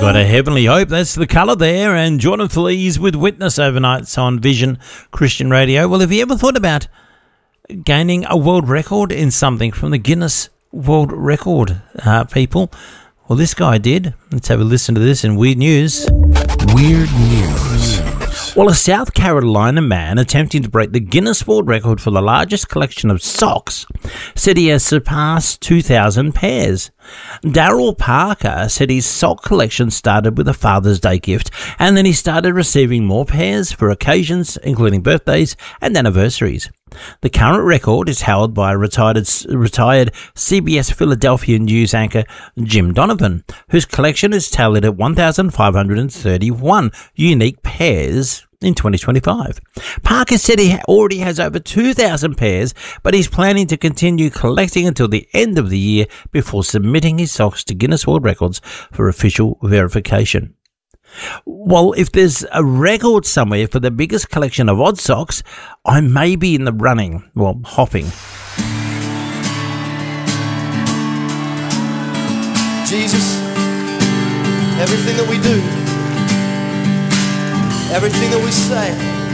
Got a heavenly hope. That's the colour there. And Jordan Feliz with Witness overnights on Vision Christian Radio. Well, have you ever thought about gaining a world record in something from the Guinness World Record, people? Well, this guy did. Let's have a listen to this in Weird News. Weird News. Well, a South Carolina man attempting to break the Guinness World Record for the largest collection of socks said he has surpassed 2,000 pairs. Daryl Parker said his sock collection started with a Father's Day gift, and then he started receiving more pairs for occasions, including birthdays and anniversaries. The current record is held by retired CBS Philadelphia news anchor Jim Donovan, whose collection is tallied at 1,531 unique pairs in 2025. Parker said he already has over 2,000 pairs, but he's planning to continue collecting until the end of the year before submitting his socks to Guinness World Records for official verification. Well, if there's a record somewhere for the biggest collection of odd socks, I may be in the running. Well, hopping. Jesus, everything that we do, everything that we say,